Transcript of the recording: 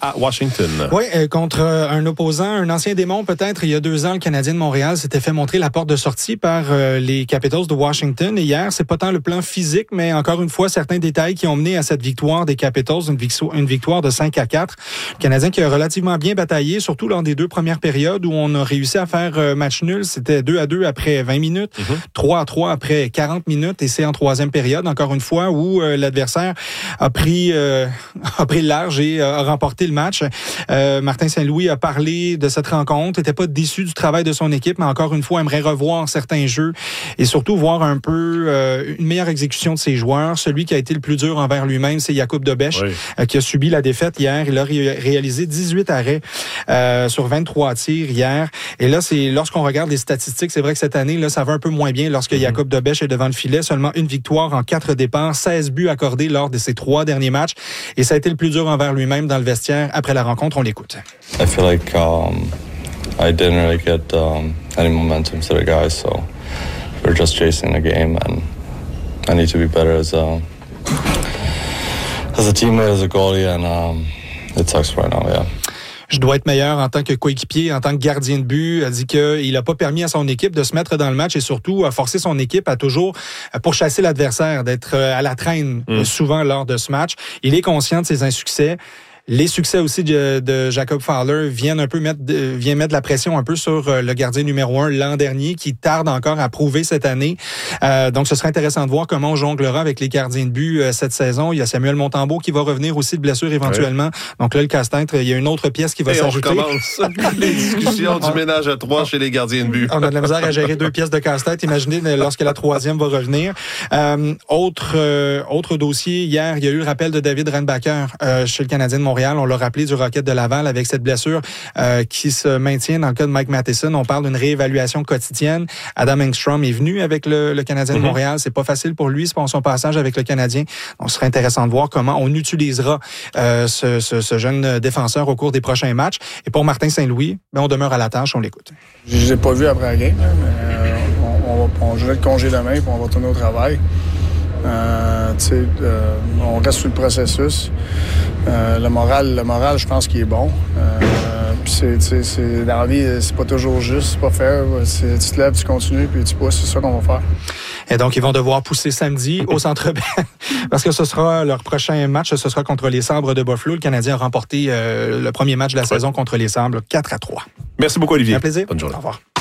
à Washington. Oui, contre un opposant, un ancien démon peut-être. Il y a 2 ans, le Canadien de Montréal s'était fait montrer la porte de sortie par les Capitals de Washington. Et hier, c'est pas tant le plan physique, mais encore une fois, certains détails qui ont mené à cette victoire des Capitals, une victoire de 5-4. Le Canadien qui a relativement bien bataillé, surtout lors des 2 premières périodes où on a réussi à faire match nul. C'était 2-2 après 20 minutes, 3-3 après 40 minutes, et c'est en 3e période, encore une fois, où l'adversaire a pris le large et a remporté le match. Martin Saint-Louis a parlé de cette rencontre, n'était pas déçu du travail de son équipe, mais encore une fois, aimerait revoir certains jeux et surtout voir un peu une meilleure exécution de ses joueurs. Celui qui a été le plus dur envers lui-même, c'est Jakub Dobeš, qui a subi la défaite hier. Il a réalisé 18 arrêts sur 23 tirs hier. Et là, c'est lorsqu'on regarde les statistiques, c'est vrai que cette année, là, ça va un peu moins bien lorsque Jakub Dobeš est devant le filet. Seulement une victoire en 4 départs, 16 buts accordés lors de ses 3 derniers matchs. Et ça a été le plus dur envers lui-même dans le vestiaire. Après la rencontre, on l'écoute. I feel like I didn't really get any momentum to the guys, so we're just chasing the game, and I need to be better as a teammate, as a goalie, and it sucks right now, yeah. Je dois être meilleur en tant que coéquipier, en tant que gardien de but. A dit qu'il n'a pas permis à son équipe de se mettre dans le match et surtout a forcé son équipe à toujours pourchasser l'adversaire, d'être à la traîne souvent lors de ce match. Il est conscient de ses insuccès. Les succès aussi de Jacob Fowler viennent mettre de la pression un peu sur le gardien numéro 1 l'an dernier, qui tarde encore à prouver cette année. Donc, ce serait intéressant de voir comment on jonglera avec les gardiens de but cette saison. Il y a Samuel Montembeault qui va revenir aussi de blessure éventuellement. Donc là, le casse-tête, il y a une autre pièce qui va s'ajouter. On recommence les discussions du ménage à 3 chez les gardiens de but. On a de la misère à gérer 2 pièces de casse-tête. Imaginez lorsque la 3e va revenir. Autre dossier, hier, il y a eu le rappel de David Reinbacher chez le Canadien de Montréal. On l'a rappelé du Rocket de Laval avec cette blessure qui se maintient dans le cas de Mike Matheson. On parle d'une réévaluation quotidienne. Adam Engstrom est venu avec le Canadien de Montréal. C'est pas facile pour lui, c'est pas son passage avec le Canadien. Donc, ce serait intéressant de voir comment on utilisera ce jeune défenseur au cours des prochains matchs. Et pour Martin Saint-Louis, on demeure à la tâche, on l'écoute. Je ne l'ai pas vu après la game, mais on jouait le congé demain puis on va retourner au travail. On reste sur le processus. Le moral, je pense qu'il est bon. Dans la vie, c'est pas toujours juste, c'est pas faire. Tu te lèves, tu continues, puis tu pousses, c'est ça qu'on va faire. Et donc, ils vont devoir pousser samedi au Centre Bell parce que ce sera leur prochain match, ce sera contre les Sabres de Buffalo. Le Canadien a remporté le premier match de la saison contre les Sabres, 4-3. Merci beaucoup, Olivier. Un plaisir. Bonne journée. Au revoir.